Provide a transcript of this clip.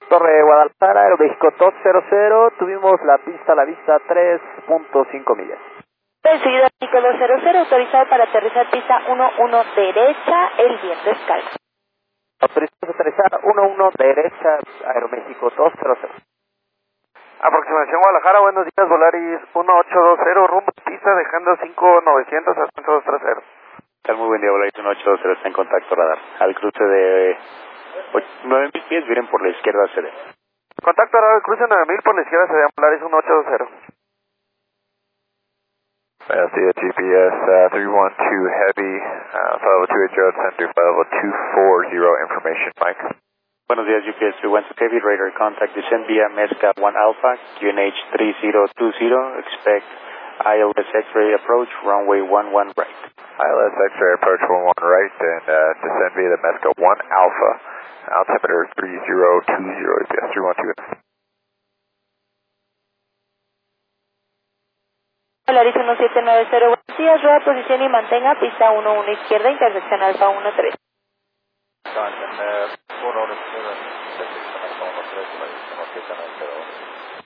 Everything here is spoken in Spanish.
Torre Guadalajara, Aeroméxico 200, tuvimos la vista 3.5 millas. Seguido México 200, autorizado para aterrizar pista 11 derecha, el viento es calmo. Autorizado a aterrizar 11 derecha, Aeroméxico 200. Aproximación Guadalajara, buenos días, Volaris 1820, rumbo a pista, dejando 5900 a 230. Muy buen día, Volaris 1820, está en contacto radar. Al cruce de 9000 pies, vienen por la izquierda CD. Contacto radar, cruce 9000 por la izquierda, CD, Volaris 1820. See GPS 312 Heavy, flight level 2 adjust, and flight level 240 information, Mike. Buenos días, GPS 312 Heavy, radar contact, descend via Mezca 1 Alpha, QNH 3020, expect ILS X-ray approach, runway 11 right. ILS X-ray approach 11 right, and descend via the Mezca 1 Alpha, altimeter 3020, GPS 312. Volaris 1790, buenos días, rueda posición y mantenga pista 11 izquierda, intersección Alfa 13. Con 1 izquierda, intersección Alfa 13, Volaris 1790.